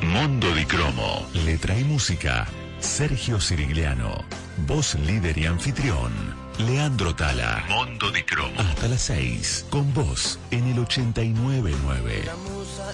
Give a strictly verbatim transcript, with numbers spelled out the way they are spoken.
Mondo di Cromo. Letra y música, Sergio Cirigliano. Voz líder y anfitrión, Leandro Tala. Mondo di Cromo. Hasta las seis, con vos en el ochenta y nueve punto nueve.